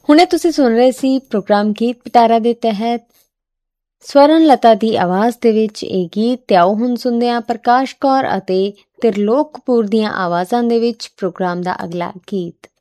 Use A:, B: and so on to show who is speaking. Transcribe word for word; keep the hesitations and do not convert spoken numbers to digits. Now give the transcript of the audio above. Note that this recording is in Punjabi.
A: ਹੁਣੇ ਤੁਸੀਂ ਸੁਣ ਰਹੇ ਸੀ ਪ੍ਰੋਗਰਾਮ ਗੀਤ ਪਿਟਾਰਾ ਦੇ ਤਹਿਤ ਸਵਰਨ ਲਤਾ ਦੀ ਆਵਾਜ਼ ਦੇ ਵਿੱਚ ਇਹ ਗੀਤ। ਤੇ ਆਓ ਹੁਣ ਸੁਣਦੇ ਹਾਂ ਪ੍ਰਕਾਸ਼ ਕੌਰ ਅਤੇ ਤਿਰਲੋਕ ਕਪੂਰ ਦੀਆਂ ਆਵਾਜ਼ਾਂ ਦੇ ਵਿੱਚ ਪ੍ਰੋਗਰਾਮ ਦਾ ਅਗਲਾ ਗੀਤ।